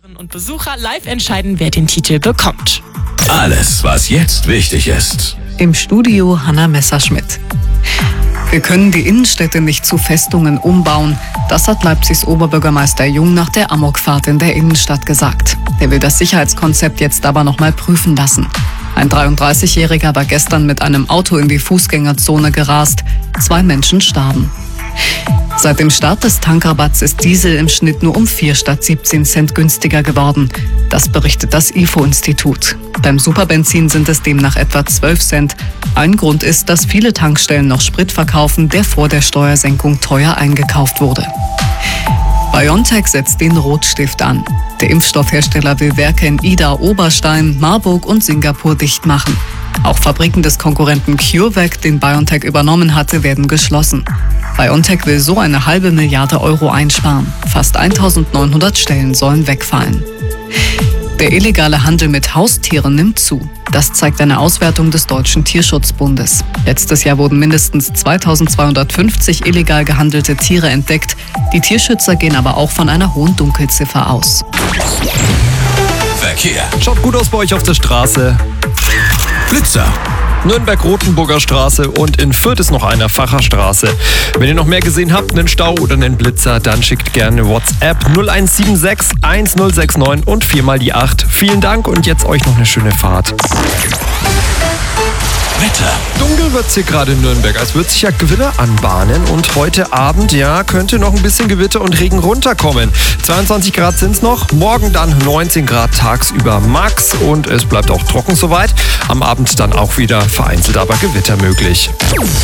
Und Besucher live entscheiden, wer den Titel bekommt. Alles, was jetzt wichtig ist. Im Studio Hanna Messerschmidt. Wir können die Innenstädte nicht zu Festungen umbauen. Das hat Leipzigs Oberbürgermeister Jung nach der Amokfahrt in der Innenstadt gesagt. Der will das Sicherheitskonzept jetzt aber noch mal prüfen lassen. Ein 33-Jähriger war gestern mit einem Auto in die Fußgängerzone gerast. 2 Menschen starben. Seit dem Start des Tankrabatts ist Diesel im Schnitt nur um 4 statt 17 Cent günstiger geworden. Das berichtet das IFO-Institut. Beim Superbenzin sind es demnach etwa 12 Cent. Ein Grund ist, dass viele Tankstellen noch Sprit verkaufen, der vor der Steuersenkung teuer eingekauft wurde. BioNTech setzt den Rotstift an. Der Impfstoffhersteller will Werke in Ida, Oberstein, Marburg und Singapur dicht machen. Auch Fabriken des Konkurrenten CureVac, den BioNTech übernommen hatte, werden geschlossen. BioNTech will so eine $500 Milliarden einsparen. Fast 1900 Stellen sollen wegfallen. Der illegale Handel mit Haustieren nimmt zu. Das zeigt eine Auswertung des Deutschen Tierschutzbundes. Letztes Jahr wurden mindestens 2250 illegal gehandelte Tiere entdeckt. Die Tierschützer gehen aber auch von einer hohen Dunkelziffer aus. Verkehr. Schaut gut aus bei euch auf der Straße. Blitzer. Nürnberg-Rotenburger Straße und in Fürth ist noch einer Facherstraße. Wenn ihr noch mehr gesehen habt, einen Stau oder einen Blitzer, dann schickt gerne WhatsApp 0176 1069 und 4 mal die 8. Vielen Dank und jetzt euch noch eine schöne Fahrt. Wetter. Dunkel wird's hier gerade in Nürnberg, als würde sich ja Gewitter anbahnen und heute Abend, könnte noch ein bisschen Gewitter und Regen runterkommen. 22 Grad sind's noch, morgen dann 19 Grad tagsüber max und es bleibt auch trocken soweit. Am Abend dann auch wieder vereinzelt aber Gewitter möglich.